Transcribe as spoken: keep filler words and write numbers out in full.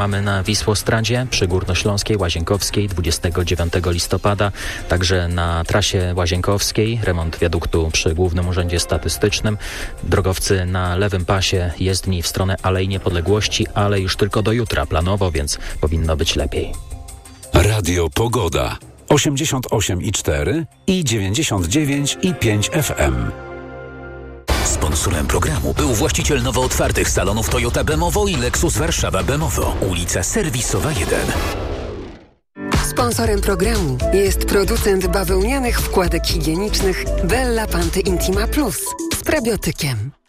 Mamy na Wisłostradzie przy Górnośląskiej, Łazienkowskiej dwudziestego dziewiątego listopada, także na trasie Łazienkowskiej remont wiaduktu przy Głównym Urzędzie Statystycznym. Drogowcy na lewym pasie jezdni w stronę Alei Niepodległości, ale już tylko do jutra planowo, więc powinno być lepiej. Radio Pogoda osiemdziesiąt osiem i cztery i dziewięćdziesiąt dziewięć i pięć F M. Sponsorem programu był właściciel nowo otwartych salonów Toyota Bemowo i Lexus Warszawa Bemowo, ulica Serwisowa jeden. Sponsorem programu jest producent bawełnianych wkładek higienicznych Bella Panty Intima Plus z prebiotykiem.